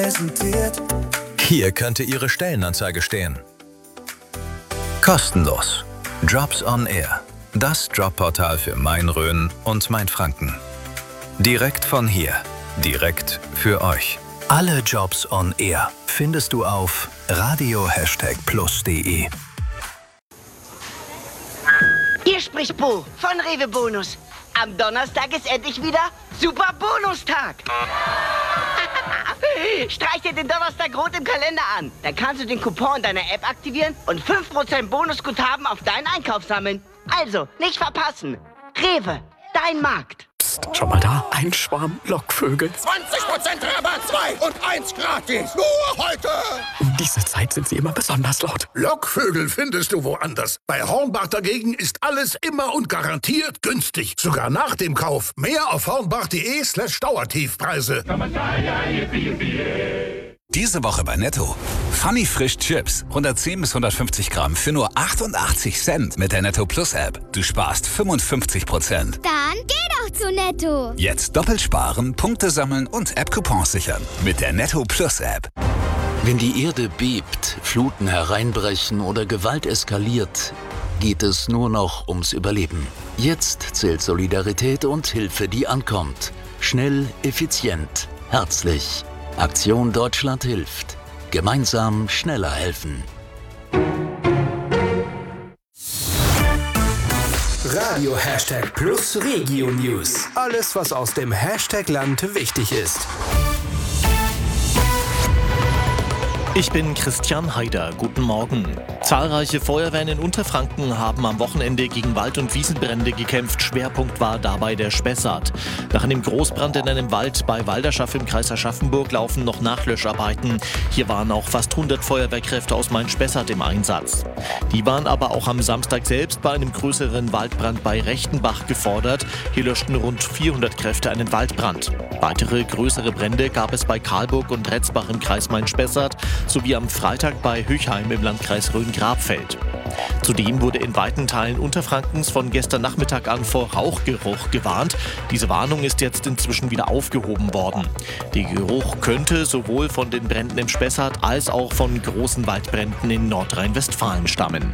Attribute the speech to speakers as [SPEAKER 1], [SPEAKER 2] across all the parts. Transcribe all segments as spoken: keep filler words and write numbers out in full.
[SPEAKER 1] präsentiert.
[SPEAKER 2] Hier könnte Ihre Stellenanzeige stehen. Kostenlos. Jobs on Air. Das Jobportal für Main-Rhön und Mainfranken. Direkt von hier. Direkt für euch. Alle Jobs on Air findest du auf radio plus punkt de.
[SPEAKER 3] Hier spricht Bo von Rewe Bonus. Am Donnerstag ist endlich wieder Super Bonustag. Streich dir den Donnerstag rot im Kalender an. Dann kannst du den Coupon deiner App aktivieren und fünf Prozent Bonusguthaben auf deinen Einkauf sammeln. Also, nicht verpassen. Rewe, dein Markt.
[SPEAKER 4] Psst, schon mal da? Ein Schwarm Lockvögel.
[SPEAKER 5] zwanzig Prozent Rabatt, zwei und eins gratis. Nur heute.
[SPEAKER 4] Um diese Zeit sind sie immer besonders laut.
[SPEAKER 5] Lockvögel findest du woanders. Bei Hornbach dagegen ist alles immer und garantiert günstig. Sogar nach dem Kauf. Mehr auf hornbach.de slash Dauertiefpreise.
[SPEAKER 6] Diese Woche bei Netto. Funny Frisch Chips. hundertzehn bis hundertfünfzig Gramm für nur achtundachtzig Cent mit der Netto Plus App. Du sparst fünfundfünfzig Prozent.
[SPEAKER 7] Dann geh doch zu Netto.
[SPEAKER 6] Jetzt doppelt sparen, Punkte sammeln und App-Coupons sichern. Mit der Netto Plus App.
[SPEAKER 8] Wenn die Erde bebt, Fluten hereinbrechen oder Gewalt eskaliert, geht es nur noch ums Überleben. Jetzt zählt Solidarität und Hilfe, die ankommt. Schnell, effizient, herzlich. Aktion Deutschland hilft. Gemeinsam schneller helfen.
[SPEAKER 9] Radio Hashtag Plus Regio News. Alles, was aus dem Hashtag-Land wichtig ist.
[SPEAKER 10] Ich bin Christian Haider. Guten Morgen. Zahlreiche Feuerwehren in Unterfranken haben am Wochenende gegen Wald- und Wiesenbrände gekämpft. Schwerpunkt war dabei der Spessart. Nach einem Großbrand in einem Wald bei Walderschaff im Kreis Aschaffenburg laufen noch Nachlöscharbeiten. Hier waren auch fast hundert Feuerwehrkräfte aus Main-Spessart im Einsatz. Die waren aber auch am Samstag selbst bei einem größeren Waldbrand bei Rechtenbach gefordert. Hier löschten rund vierhundert Kräfte einen Waldbrand. Weitere größere Brände gab es bei Karlburg und Retzbach im Kreis Main-Spessart sowie am Freitag bei Höchheim im Landkreis Rhön-Grabfeld. Zudem wurde in weiten Teilen Unterfrankens von gestern Nachmittag an vor Rauchgeruch gewarnt. Diese Warnung ist jetzt inzwischen wieder aufgehoben worden. Der Geruch könnte sowohl von den Bränden im Spessart als auch von großen Waldbränden in Nordrhein-Westfalen stammen.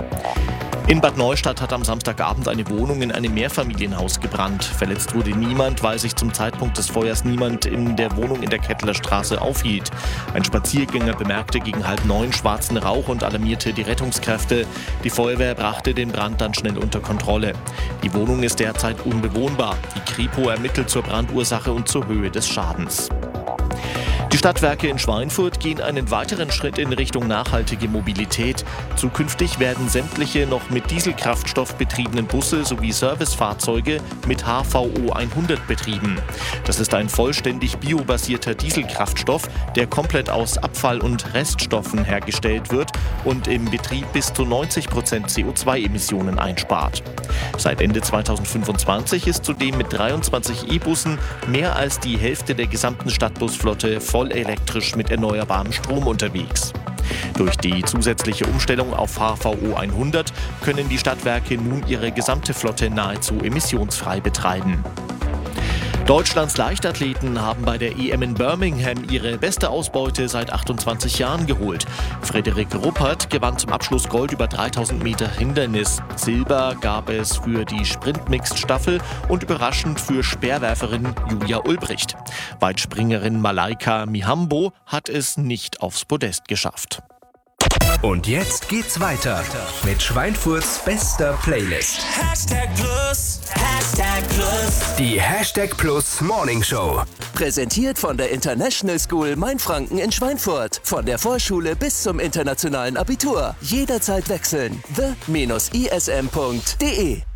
[SPEAKER 10] In Bad Neustadt hat am Samstagabend eine Wohnung in einem Mehrfamilienhaus gebrannt. Verletzt wurde niemand, weil sich zum Zeitpunkt des Feuers niemand in der Wohnung in der Kettlerstraße aufhielt. Ein Spaziergänger bemerkte gegen halb neun schwarzen Rauch und alarmierte die Rettungskräfte. Die Feuerwehr brachte den Brand dann schnell unter Kontrolle. Die Wohnung ist derzeit unbewohnbar. Die Kripo ermittelt zur Brandursache und zur Höhe des Schadens. Die Stadtwerke in Schweinfurt gehen einen weiteren Schritt in Richtung nachhaltige Mobilität. Zukünftig werden sämtliche noch mit Dieselkraftstoff betriebenen Busse sowie Servicefahrzeuge mit H V O hundert betrieben. Das ist ein vollständig biobasierter Dieselkraftstoff, der komplett aus Abfall- und Reststoffen hergestellt wird und im Betrieb bis zu neunzig Prozent C O zwei Emissionen einspart. Seit Ende zweitausendfünfundzwanzig ist zudem mit dreiundzwanzig E-Bussen mehr als die Hälfte der gesamten Stadtbusflotte voll elektrisch mit erneuerbarem Strom unterwegs. Durch die zusätzliche Umstellung auf H V O hundert können die Stadtwerke nun ihre gesamte Flotte nahezu emissionsfrei betreiben. Deutschlands Leichtathleten haben bei der E M in Birmingham ihre beste Ausbeute seit achtundzwanzig Jahren geholt. Frederik Ruppert gewann zum Abschluss Gold über dreitausend Meter Hindernis. Silber gab es für die Sprint-Mixed-Staffel und überraschend für Speerwerferin Julia Ulbricht. Weitspringerin Malaika Mihambo hat es nicht aufs Podest geschafft.
[SPEAKER 9] Und jetzt geht's weiter mit Schweinfurts bester Playlist.
[SPEAKER 1] Hashtag Plus, Hashtag Plus.
[SPEAKER 9] Die Hashtag Plus Morning Show.
[SPEAKER 11] Präsentiert von der International School Mainfranken in Schweinfurt. Von der Vorschule bis zum internationalen Abitur. Jederzeit wechseln. the dash i s m punkt d e